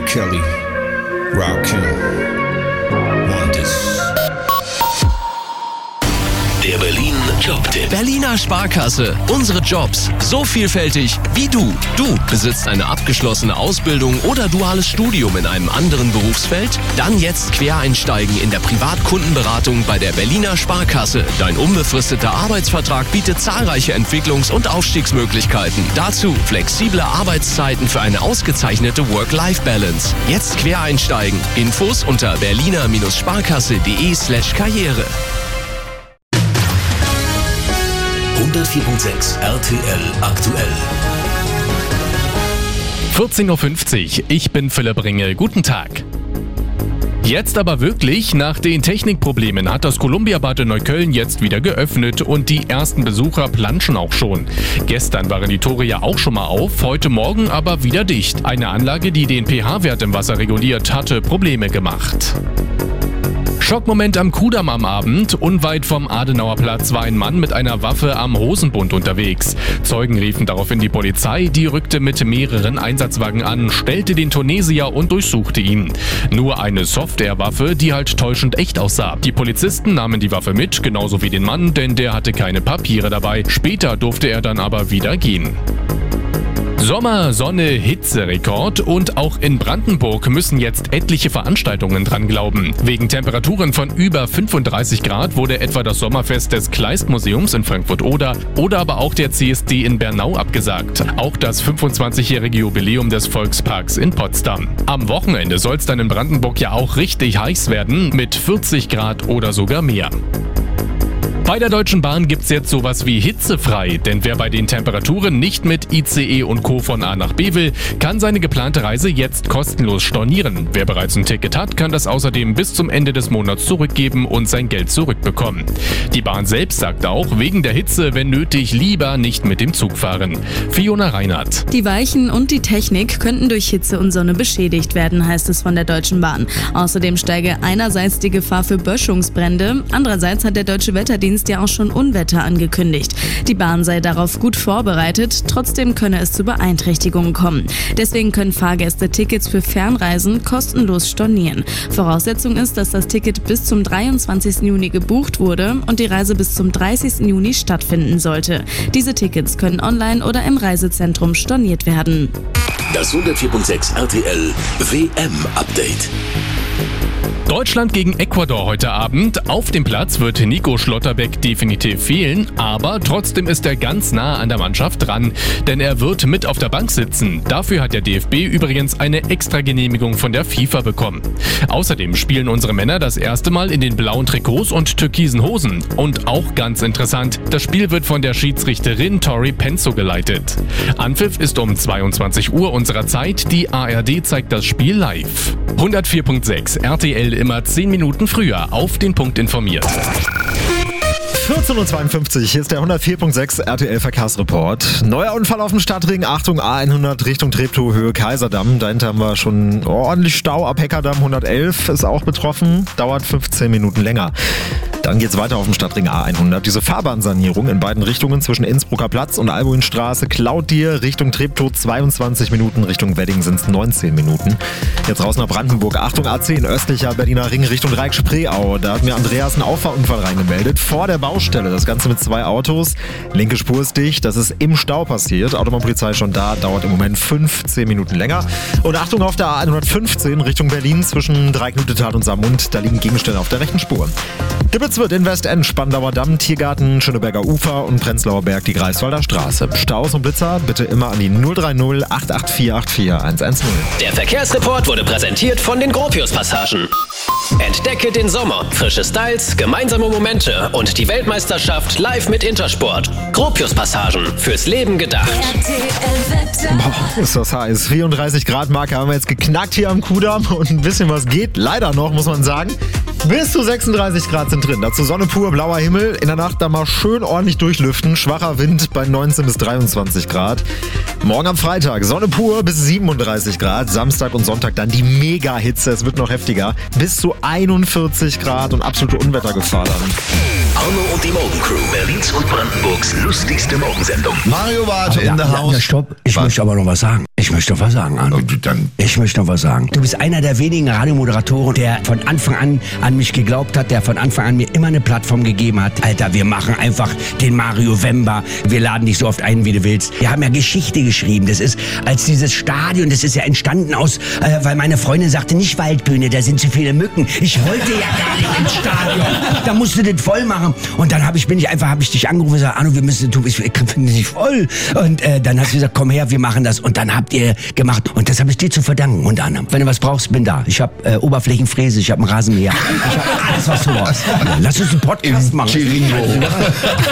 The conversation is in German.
Kelly, Rakim, Wonders. Der Berlin Jobtipp. Berliner Sparkasse. Unsere Jobs. So vielfältig wie du. Du besitzt eine abgeschlossene Ausbildung oder duales Studium in einem anderen Berufsfeld? Dann jetzt Quereinsteigen in der Privatkundenberatung bei der Berliner Sparkasse. Dein unbefristeter Arbeitsvertrag bietet zahlreiche Entwicklungs- und Aufstiegsmöglichkeiten. Dazu flexible Arbeitszeiten für eine ausgezeichnete Work-Life-Balance. Jetzt Quereinsteigen. Infos unter berliner-sparkasse.de/Karriere. 104.6 RTL aktuell. 14.50 Uhr, ich bin Philipp Ringel. Guten Tag. Jetzt aber wirklich, nach den Technikproblemen hat das Columbia-Bad in Neukölln jetzt wieder geöffnet und die ersten Besucher planschen auch schon. Gestern waren die Tore ja auch schon mal auf, heute Morgen aber wieder dicht. Eine Anlage, die den pH-Wert im Wasser reguliert, hatte Probleme gemacht. Schockmoment am Kudamm am Abend. Unweit vom Adenauer Platz war ein Mann mit einer Waffe am Hosenbund unterwegs. Zeugen riefen daraufhin die Polizei, die rückte mit mehreren Einsatzwagen an, stellte den Tunesier und durchsuchte ihn. Nur eine Software-Waffe, die halt täuschend echt aussah. Die Polizisten nahmen die Waffe mit, genauso wie den Mann, denn der hatte keine Papiere dabei. Später durfte er dann aber wieder gehen. Sommer, Sonne, Hitzerekord und auch in Brandenburg müssen jetzt etliche Veranstaltungen dran glauben. Wegen Temperaturen von über 35 Grad wurde etwa das Sommerfest des Kleist-Museums in Frankfurt-Oder oder aber auch der CSD in Bernau abgesagt. Auch das 25-jährige Jubiläum des Volksparks in Potsdam. Am Wochenende soll es dann in Brandenburg ja auch richtig heiß werden mit 40 Grad oder sogar mehr. Bei der Deutschen Bahn gibt's jetzt sowas wie hitzefrei, denn wer bei den Temperaturen nicht mit ICE und Co. von A nach B will, kann seine geplante Reise jetzt kostenlos stornieren. Wer bereits ein Ticket hat, kann das außerdem bis zum Ende des Monats zurückgeben und sein Geld zurückbekommen. Die Bahn selbst sagt auch, wegen der Hitze, wenn nötig, lieber nicht mit dem Zug fahren. Fiona Reinhardt. Die Weichen und die Technik könnten durch Hitze und Sonne beschädigt werden, heißt es von der Deutschen Bahn. Außerdem steige einerseits die Gefahr für Böschungsbrände, andererseits hat der Deutsche Wetterdienst ja auch schon Unwetter angekündigt. Die Bahn sei darauf gut vorbereitet, trotzdem könne es zu Beeinträchtigungen kommen. Deswegen können Fahrgäste Tickets für Fernreisen kostenlos stornieren. Voraussetzung ist, dass das Ticket bis zum 23. Juni gebucht wurde und die Reise bis zum 30. Juni stattfinden sollte. Diese Tickets können online oder im Reisezentrum storniert werden. Das 104.6 RTL WM-Update. Deutschland gegen Ecuador heute Abend. Auf dem Platz wird Nico Schlotterbeck definitiv fehlen, aber trotzdem ist er ganz nah an der Mannschaft dran, denn er wird mit auf der Bank sitzen. Dafür hat der DFB übrigens eine Extragenehmigung von der FIFA bekommen. Außerdem spielen unsere Männer das erste Mal in den blauen Trikots und türkisen Hosen. Und auch ganz interessant, das Spiel wird von der Schiedsrichterin Tori Penzo geleitet. Anpfiff ist um 22 Uhr unserer Zeit. Die ARD zeigt das Spiel live. 104.6 RTL immer 10 Minuten früher auf den Punkt informiert. 14.52 Uhr, hier ist der 104.6 RTL Verkehrsreport. Neuer Unfall auf dem Stadtring, Achtung A100 Richtung Treptow, Höhe Kaiserdamm. Dahinter haben wir schon ordentlich Stau ab Heckerdamm, 111 ist auch betroffen, dauert 15 Minuten länger. Dann geht's weiter auf dem Stadtring A100. Diese Fahrbahnsanierung in beiden Richtungen zwischen Innsbrucker Platz und Albuinstraße klaut dir Richtung Treptow 22 Minuten, Richtung Wedding sind es 19 Minuten. Jetzt raus nach Brandenburg. Achtung A10, östlicher Berliner Ring Richtung Reik-Spreeau. Da hat mir Andreas einen Auffahrunfall reingemeldet. Vor der Baustelle, das Ganze mit 2 Autos. Linke Spur ist dicht, das ist im Stau passiert. Autobahnpolizei schon da, dauert im Moment 15 Minuten länger. Und Achtung auf der A115 Richtung Berlin zwischen Dreiknutetal und Saarmund. Da liegen Gegenstände auf der rechten Spur. Gibt's wird in Westend, Spandauer Damm, Tiergarten, Schöneberger Ufer und Prenzlauer Berg die Greifswalder Straße. Staus und Blitzer bitte immer an die 030 884 84110. Der Verkehrsreport wurde präsentiert von den Gropius-Passagen. Entdecke den Sommer, frische Styles, gemeinsame Momente und die Weltmeisterschaft live mit Intersport. Gropius-Passagen, fürs Leben gedacht. Boah, ist das heiß. 34 Grad Marke haben wir jetzt geknackt hier am Kudamm und ein bisschen was geht. Leider noch, muss man sagen. Bis zu 36 Grad sind drin. Dazu Sonne pur, blauer Himmel. In der Nacht da mal schön ordentlich durchlüften. Schwacher Wind bei 19 bis 23 Grad. Morgen am Freitag Sonne pur bis 37 Grad. Samstag und Sonntag dann die Mega-Hitze. Es wird noch heftiger. Bis zu 41 Grad und absolute Unwettergefahr dann. Arno und die Morgencrew, Berlins und Brandenburgs lustigste Morgensendung. Mario Barth in der Haus. Ja, stopp. Ich möchte aber noch was sagen. Ich möchte noch was sagen, Arno. Ich möchte noch was sagen. Du bist einer der wenigen Radiomoderatoren, der von Anfang an mich geglaubt hat, der von Anfang an mir immer eine Plattform gegeben hat. Alter, wir machen einfach den Mario Wember. Wir laden dich so oft ein, wie du willst. Wir haben ja Geschichte geschrieben. Das ist als dieses Stadion, das ist ja entstanden aus, weil meine Freundin sagte, nicht Waldbühne, da sind zu viele Mücken. Ich wollte ja gar nicht ins Stadion. Da musst du das voll machen. Und dann habe ich dich angerufen und gesagt, Arno, wir müssen, ich finde dich voll. Und dann hast du gesagt, komm her, wir machen das. Und dann habt ihr gemacht. Und das habe ich dir zu verdanken, unter anderem. Wenn du was brauchst, bin da. Ich habe Oberflächenfräse, ich habe einen Rasenmäher. Ich habe alles, was du brauchst. Lass uns einen Podcast machen.